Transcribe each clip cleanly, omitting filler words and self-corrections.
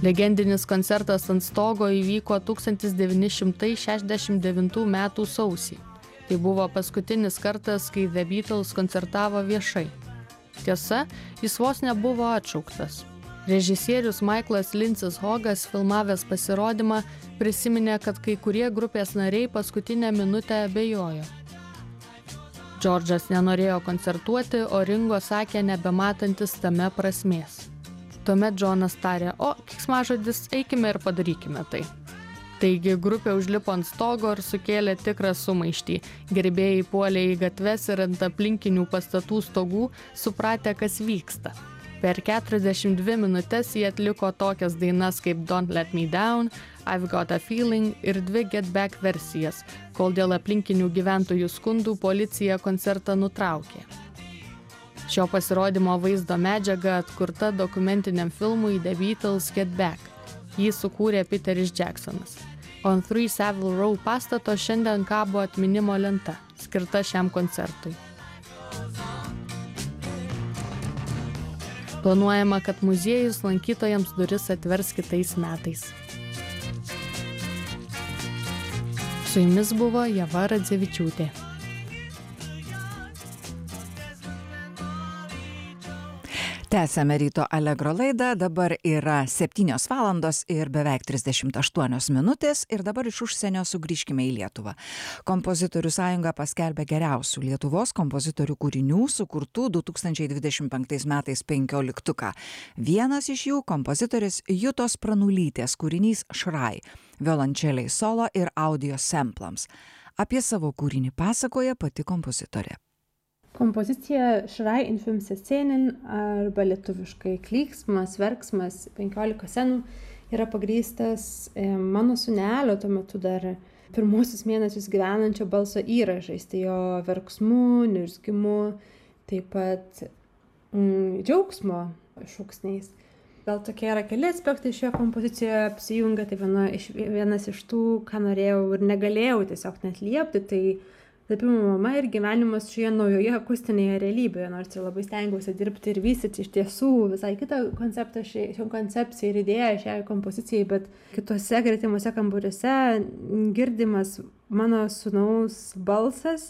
Legendinis koncertas ant stogo įvyko 1969 m. sausį. Tai buvo paskutinis kartas, kai The Beatles koncertavo viešai. Tiesa, jis vos nebuvo atšauktas. Režisierius Michaelas Lindsay Hogas filmavęs pasirodymą prisiminė, kad kai kurie grupės nariai paskutinę minutę abejojo. Džordžas nenorėjo koncertuoti, o Ringo sakė nebematantis tame prasmės. Tuomet Džonas tarė, keiksmažodis, eikime ir padarykime tai. Taigi grupė užlipo ant stogo ir sukėlė tikrą sumaištį. Gerbėjai puolė į gatves ir ant aplinkinių pastatų stogų, supratę, kas vyksta. Per 42 minutes jie atliko tokias dainas kaip Don't Let Me Down, I've Got a Feeling ir 2 Get Back versijas, kol dėl aplinkinių gyventojų skundų policija koncertą nutraukė. Šio pasirodymo vaizdo medžiaga atkurta dokumentiniam filmui The Beatles Get Back. Jį sukūrė Peteris Jacksonas. On 3 Savile Row pastato šiandien kabo atminimo lenta, skirta šiam koncertui. Planuojama, kad muziejus lankytojams duris atvers kitais metais. Su jumis buvo Ieva Radzevičiūtė. Tęsiame ryto Allegro laidą, dabar yra 7 valandos ir beveik 38 minutės ir dabar iš užsienio sugrįžkime į Lietuvą. Kompozitorių sąjunga paskelbė geriausių Lietuvos kompozitorių kūrinių sukurtų 2025 metais 15. Vienas iš jų kompozitorės Jutos Pranulytės kūrinys Šrai, violončeliai solo ir audio semplams. Apie savo kūrinį pasakoja pati kompozitorė. Kompozicija Šrai in 5 Szenen arba lietuviškai Klyksmas, verksmas 15 scenų yra pagrįstas mano sūnelio tuo metu dar pirmuosius mėnesius gyvenančio balso įrašais, tai jo verksmu, niurzgimu, taip pat džiaugsmo šūksniais. Gal tokie yra keli aspektai šioje kompozicijoje apsijungia, tai vienas iš tų, ką norėjau ir negalėjau tiesiog net liepti, tai tapimo mama ir gyvenimas šioje naujoje akustinėje realybėje, nors ir labai stengiausi dirbti ir vystyti iš tiesų visai kitą konceptą, šią koncepciją ir idėją šiai kompozicijai, bet kitose gretimuose kambariuose girdimas mano sūnaus balsas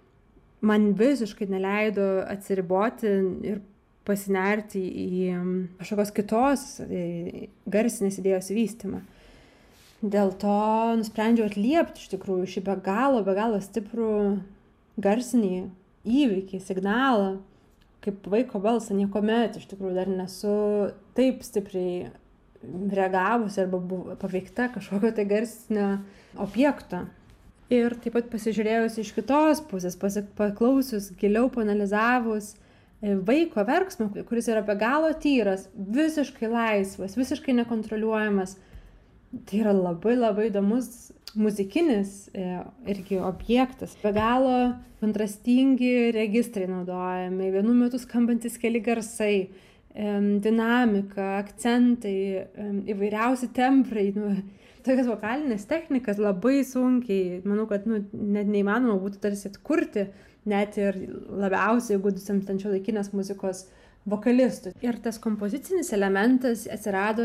man visiškai neleido atsiriboti ir pasinerti į kažkokios kitos garsinės idėjos vystymą. Dėl to nusprendžiau atliepti iš tikrųjų šį be galo stiprų garsinį įvykį, signalą, kaip vaiko balsą. Niekuomet iš tikrųjų dar nesu taip stipriai reagavusi arba buvo paveikta kažkokio tai garsinio objekto. Ir taip pat pasižiūrėjus iš kitos pusės, paklausius, giliau paanalizavus vaiko verksmą, kuris yra be galo tyras, visiškai laisvas, visiškai nekontroliuojamas. Tai yra labai įdomus muzikinis irgi objektas. Be galo kontrastingi registrai naudojami, vienu metu skambantis keli garsai, dinamika, akcentai, įvairiausi temprai. Tokias vokalinės technikas labai sunkiai, manau, kad net neįmanoma būtų tarsi atkurti, net ir labiausiai įgudusiems šiuolaikinės muzikos vokalistų. Ir tas kompozicinis elementas atsirado